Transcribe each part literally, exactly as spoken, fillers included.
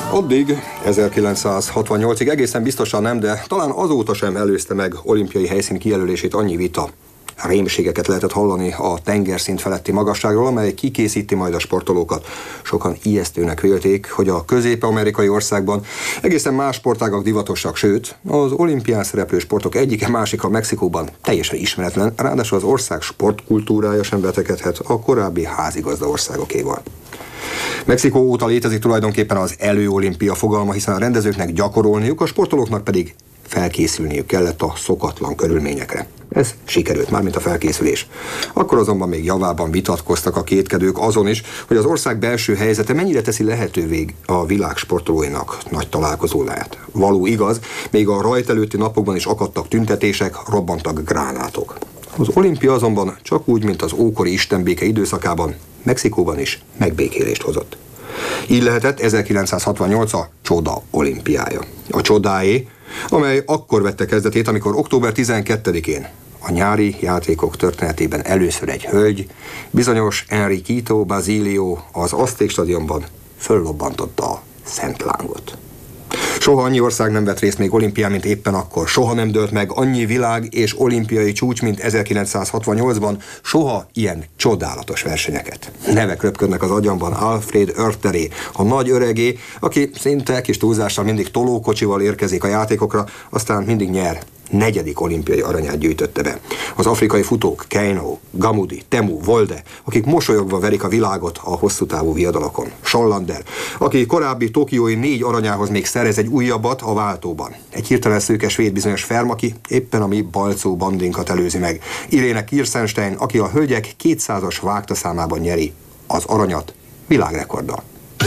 Addig, ezerkilencszázhatvannyolcig egészen biztosan nem, de talán azóta sem előzte meg olimpiai helyszín kijelölését annyi vita. Rémségeket lehetett hallani a tengerszint feletti magasságról, amely kikészíti majd a sportolókat. Sokan ijesztőnek vélték, hogy a közép-amerikai országban egészen más sportágak divatosak, sőt, az olimpián szereplő sportok egyike másika Mexikóban teljesen ismeretlen, ráadásul az ország sportkultúrája sem vetekedhet a korábbi házigazda országokéval. Mexikó óta létezik tulajdonképpen az előolimpia fogalma, hiszen a rendezőknek gyakorolniuk, a sportolóknak pedig felkészülniük kellett a szokatlan körülményekre. Ez sikerült, mármint a felkészülés. Akkor azonban még javában vitatkoztak a kétkedők azon is, hogy az ország belső helyzete mennyire teszi lehetővé a világ sportolóinak nagy találkozó lehet. Való igaz, még a rajt előtti napokban is akadtak tüntetések, robbantak gránátok. Az olimpia azonban csak úgy, mint az ókori istenbéke időszakában, Mexikóban is megbékélést hozott. Így lehetett ezerkilencszázhatvannyolc a csoda olimpiája. A csodáé, amely akkor vette kezdetét, amikor október tizenkettedikén a nyári játékok történetében először egy hölgy, bizonyos Enriquito Basilio az Azték stadionban föllobbantotta a szent lángot. Soha annyi ország nem vett részt még olimpián, mint éppen akkor. Soha nem dőlt meg annyi világ és olimpiai csúcs, mint ezerkilencszázhatvannyolcban. Soha ilyen csodálatos versenyeket. Nevek röpködnek az agyamban. Alfred Oerteré, a nagy öregé, aki szinte kis túlzással mindig tolókocsival érkezik a játékokra, aztán mindig nyer. Negyedik olimpiai aranyát gyűjtötte be. Az afrikai futók, Keino, Gamudi, Temu, Volde, akik mosolyogva verik a világot a hosszú távú viadalokon. Schollander, aki korábbi tokiói négy aranyához még szerez egy újabbat a váltóban. Egy hirtelen szőke svéd bizonyos Ferm, aki éppen a mi balcó bandinkat előzi meg. Irene Kirstenstein, aki a hölgyek kétszázas vágtaszámában nyeri az aranyat világrekorddal.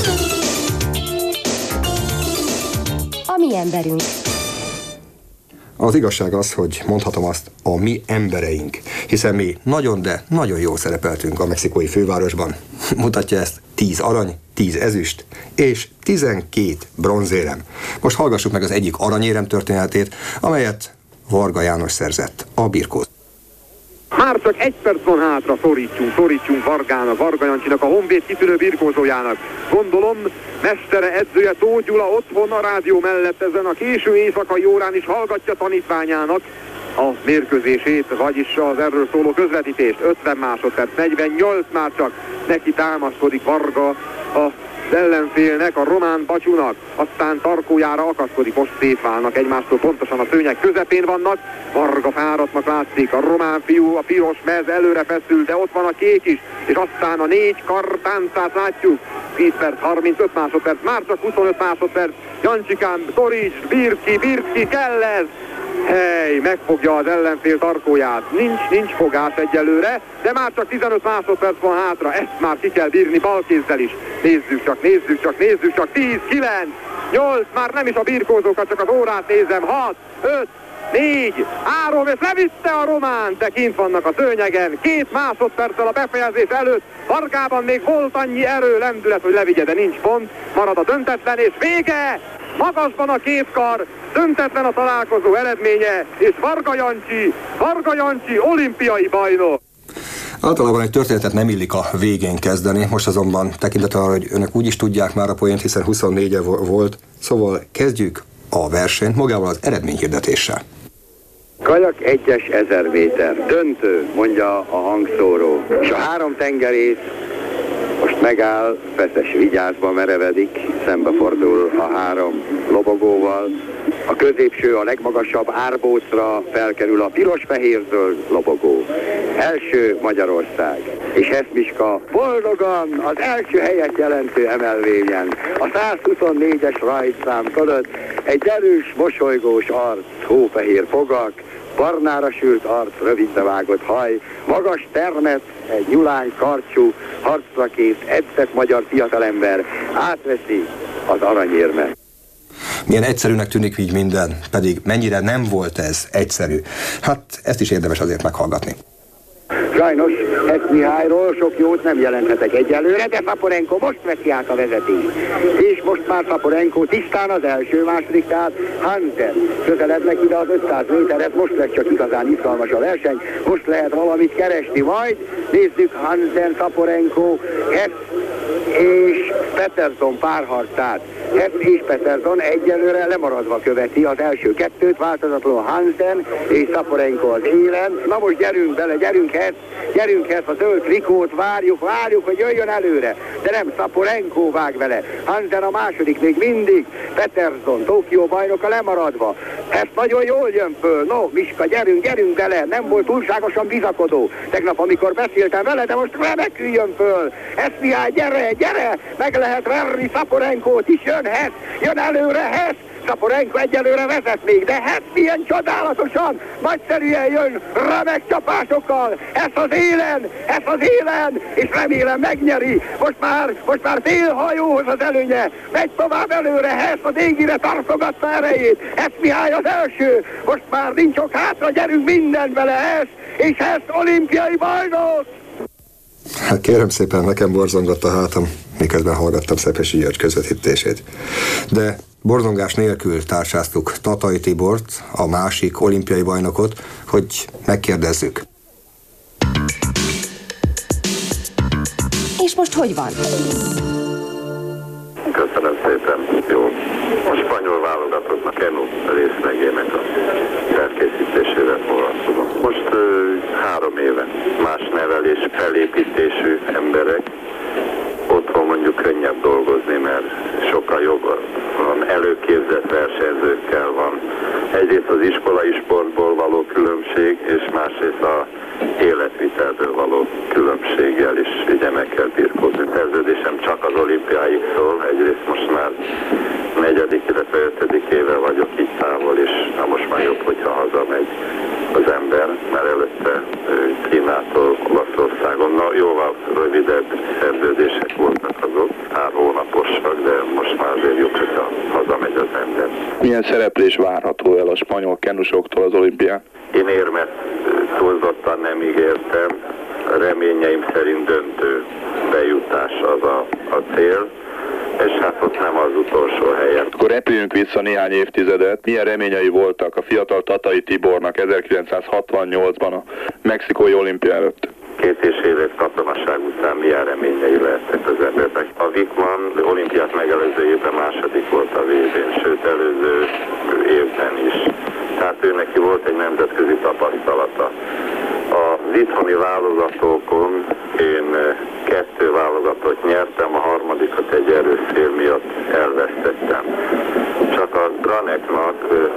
A mi emberünk. Az igazság az, hogy mondhatom azt, a mi embereink, hiszen mi nagyon, de nagyon jól szerepeltünk a mexikói fővárosban. Mutatja ezt tíz arany, tíz ezüst és tizenkét bronzérem. Most hallgassuk meg az egyik aranyérem történetét, amelyet Varga János szerzett a birkóz. Már csak egy perc van hátra, szorítsunk, szorítsunk Vargának, Varga Jancsinak, a Honvéd kitűnő birkózójának. Gondolom, mestere, edzője Tóth Gyula otthon a rádió mellett ezen a késő éjszakai órán is hallgatja tanítványának a mérkőzését, vagyis az erről szóló közvetítést. ötven másodperc, negyvennyolc már csak neki támaszkodik Varga a ellenfélnek, a román Bacsúnak, aztán tarkójára akaszkodik, most szétválnak egymástól, pontosan a szőnyeg közepén vannak, Varga fáradtnak látszik, a román fiú, a piros mez előre feszül, de ott van a kék is, és aztán a négy kar táncát látjuk, tíz perc, harmincöt másodperc, már csak huszonöt másodperc, Jancsikám, Torics, Birki, Birki, kell ez! Hely, megfogja az ellenfél tarkóját. Nincs, nincs fogás egyelőre, de már csak tizenöt másodperc van hátra. Ezt már ki kell bírni balkézzel is. Nézzük csak, nézzük csak, nézzük csak. tíz, kilenc, nyolc, már nem is a birkózókat, csak az órát nézem. hat, öt, négy, három, és levitte a román, de kint vannak a szőnyegen. Két másodperccel a befejezés előtt. Vargában még volt annyi erő, lendület, hogy levigye, de nincs pont. Marad a döntetlen, és vége! Magasban a két kar, döntetlen a találkozó eredménye, és Varga Jancsi, Varga Jancsi olimpiai bajnok. Általában egy történetet nem illik a végén kezdeni, most azonban tekintettel arra, hogy önök úgy is tudják már a poént, hiszen huszonnégye volt, szóval kezdjük a versenyt magával az eredményhirdetéssel. Kajak egyes ezer méter, döntő, mondja a hangszóró, és a három tengerész most megáll, feszes vigyázba merevedik, szembefordul a három lobogóval. A középső, a legmagasabb árbócra felkerül a piros-fehér-zöld lobogó. Első Magyarország. És Heszmiska boldogan az első helyet jelentő emelvényen. A százhuszonnégyes rajtszám fölött egy erős, mosolygós arc, hófehér fogak, barnára sült arc, rövidre vágott haj, magas termet, egy nyulány karcsú, harcra kész, edzett magyar fiatalember átveszi az aranyérmet. Milyen egyszerűnek tűnik így minden, pedig mennyire nem volt ez egyszerű. Hát ezt is érdemes azért meghallgatni. Sajnos ezt Mihályról sok jót nem jelenthetek egyelőre, de Szaporenko most veszi át a vezetést. És most már Szaporenko tisztán az első, második, tehát Hansen közelednek ide az ötszáz méterhez, most lesz csak igazán izgalmas a verseny, most lehet valamit keresni, majd nézzük Hansen, Szaporenko, Hess és Peterson párharcát. Hess és Peterson egyelőre lemaradva követi az első kettőt, változatlanul Hansen és Szaporenko az élen. Na most gyerünk bele, gyerünk Hess, gyerünk Hess, a zöld trikót várjuk, várjuk, hogy jöjjön előre. De nem, Szaporenko vág vele. Hansen a második még mindig, Peterson, Tokió bajnoka lemaradva. Hess nagyon jól jön föl. No, Miska, gyerünk, gyerünk bele, nem volt túlságosan bizakodó. Tegnap, amikor beszéltem vele, de most remekül jön föl. Hess Mihály, gyere, gyere, meg lehet verni Szaporenkót is, jön Hess, jön előre Hess. Szaporenko egyelőre vezet még, de Hess milyen csodálatosan, nagyszerűen jön, remek csapásokkal, Hess az élen, Hess az élen, és remélem megnyeri. Most már, most már félhajóhoz az előnye, megy tovább előre, Hess az égire tartogatta erejét, Hess Mihály az első, most már nincs ok hátra, gyerünk minden vele, Hess, és Hess olimpiai bajnok! Hát kérem szépen, nekem borzongott a hátam, miközben hallgattam Szepesi György közvetítését. De borzongás nélkül társáztuk Tatai Tibort, a másik olimpiai bajnokot, hogy megkérdezzük. És most hogy van? Köszönöm szépen, jó. A spanyol válogatottnak Kenu részlegének a felkészítésével foglalkozom. Most ö, három éve más nevelés, felépítésű emberek, otthon mondjuk könnyebb dolgozni, mert sokkal jobb van, előképzett versenyzőkkel van. Egyrészt az iskolai sportból való különbség, és másrészt a életvitelből való különbséggel is ugye meg kell birkózni. Szerződésem csak az olimpiáig szól, egyrészt most már negyedik, illetve ötödik éve vagyok itt távol, és na most már jobb, hogyha hazamegy az ember, mert előtte Kínától Olaszországon, na jóval rövidebb szerződések voltak azok, pár hónaposak, de most már azért jobb, hogyha hazamegy az ember. Milyen szereplés várható el a spanyol kenusoktól az olimpián? Én érmet túlzottan nem ígértem, reményeim szerint döntő bejutás az a, a cél, és hát ott nem az utolsó helyen. Akkor repüljünk vissza néhány évtizedet. Milyen reményei voltak a fiatal Tatai Tibornak ezerkilencszázhatvannyolcban a mexikói olimpia előtt? Két és fél év katonaság után milyen reményei lehettek az embernek. A Wickman olimpiát megelőző évben második volt a vé bén, sőt előző évben is. Tehát ő neki volt egy nemzetközi tapasztalata. Az itthoni válogatókon én kettő válogatót nyertem, a harmadikat egy erős szél miatt elvesztettem. Csak a Graneknak,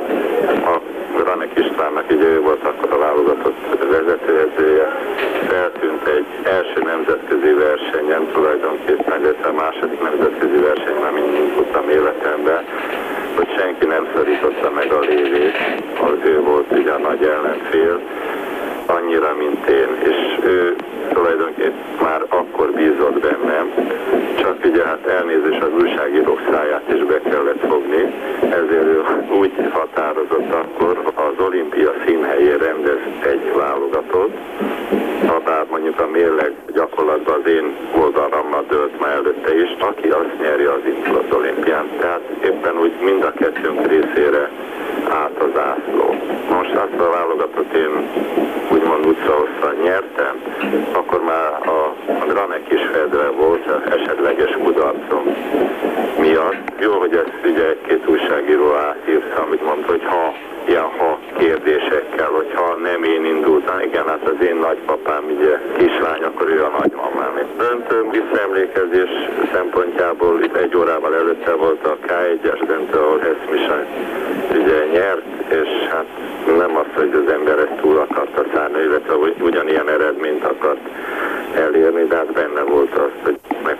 a Granek Istvánnak, ugye ő volt akkor a válogatott vezetőedzője, feltűnt egy első nemzetközi versenyen tulajdonképpen, illetve a második nemzetközi versenyen, mint tudtam életemben, hogy senki nem szorította meg a lévét, az ő volt ugye a nagy ellenfél, annyira, mint én, és ő tulajdonképpen már akkor bízott bennem, csak ugye hát elnézés az újságírók száját is be kellett fogni, ezért ő úgy határozott akkor, az olimpia színhelyén rendez egy válogatót, habár mondjuk a mérleg gyakorlatban az én oldalammal dőlt már előtte is, aki azt nyeri, az indul az olimpián. Tehát éppen úgy mind a kettőnk részére át az ászló. Most azt a válogatott én úgymond utcahosszan nyertem, akkor már a, a Granek is fedve volt az esetleges kudarcom miatt. Jó, hogy ezt ugye egy-két újságíró átírta, amit mondta, hogy ha ilyen ha kérdésekkel, hogy ha nem én indultam, igen, hát az én nagypapám ugye kislány, akkor ő a nagymamám. Döntő visszaemlékezés szempontjából itt egy órával előtte volt a ká egyes döntő, ahol Hess Mihály ugye nyert, és hát nem az, hogy az ember ezt túl akarta szállni, illetve ugyanilyen eredményt akart elérni, de hát benne volt az, hogy